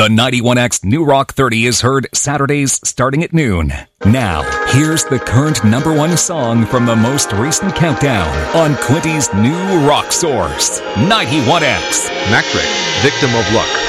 The 91X New Rock 30 is heard Saturdays starting at noon. Now, here's the current number one song from the most recent countdown on Quinty's new rock source, 91X. Macrick, Victim of Luck.